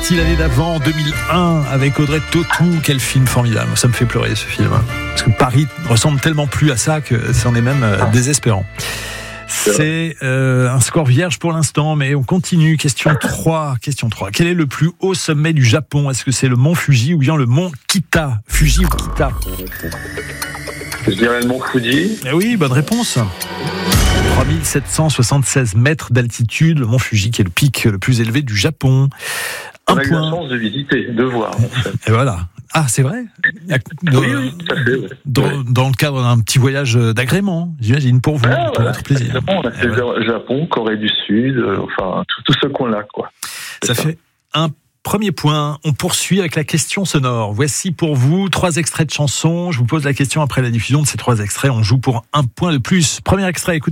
parti l'année d'avant, 2001, avec Audrey Tautou. Quel film formidable. Ça me fait pleurer, ce film. Parce que Paris ressemble tellement plus à ça que c'en est même désespérant. C'est un score vierge pour l'instant, mais on continue. Question 3. Quel est le plus haut sommet du Japon ? Est-ce que c'est le mont Fuji ou bien le mont Kita ? Fuji ou Kita ? Je dirais le mont Fuji. Eh oui, bonne réponse. 3776 mètres d'altitude, le mont Fuji qui est le pic le plus élevé du Japon. On a eu la chance de visiter, de voir en fait. Et voilà. Ah, c'est vrai ? Oui, tout à fait. Oui. Dans le cadre d'un petit voyage d'agrément, j'imagine, pour vous, pour votre plaisir. On a fait le Japon, Corée du Sud, enfin tout ce coin-là, quoi. Ça fait un premier point. On poursuit avec la question sonore. Voici pour vous 3 extraits de chansons. Je vous pose la question après la diffusion de ces 3 extraits. On joue pour 1 point de plus. Premier extrait, écoutez.